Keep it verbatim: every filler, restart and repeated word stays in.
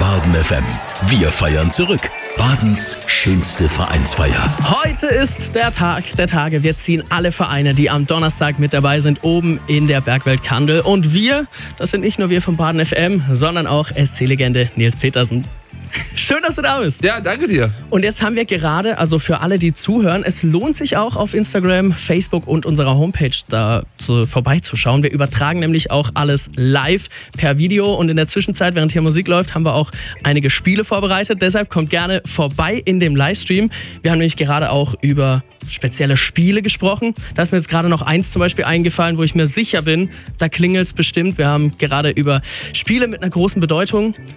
Baden F M. Wir feiern zurück. Badens schönste Vereinsfeier. Heute ist der Tag der Tage. Wir ziehen alle Vereine, die am Donnerstag mit dabei sind, oben in der Bergwelt Kandel. Und wir, das sind nicht nur wir von Baden F M, sondern auch S C-Legende Nils Petersen. Schön, dass du da bist. Ja, danke dir. Und jetzt haben wir gerade, also für alle, die zuhören, es lohnt sich auch auf Instagram, Facebook und unserer Homepage da zu, vorbeizuschauen. Wir übertragen nämlich auch alles live per Video und in der Zwischenzeit, während hier Musik läuft, haben wir auch einige Spiele vorbereitet. Deshalb kommt gerne vorbei in dem Livestream. Wir haben nämlich gerade auch über spezielle Spiele gesprochen. Da ist mir jetzt gerade noch eins zum Beispiel eingefallen, wo ich mir sicher bin, da klingelt es bestimmt. Wir haben gerade über Spiele mit einer großen Bedeutung